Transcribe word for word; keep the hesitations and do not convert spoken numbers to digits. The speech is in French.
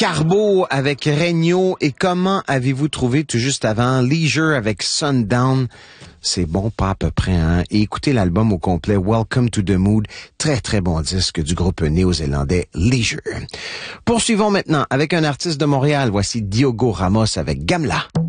Carbo avec Regno et comment avez-vous trouvé tout juste avant Leisure avec Sundown? C'est bon, pas à peu près, hein? Et écoutez l'album au complet, Welcome to the Mood, très très bon disque du groupe néo-zélandais Leisure. Poursuivons maintenant avec un artiste de Montréal, voici Diogo Ramos avec Gamla.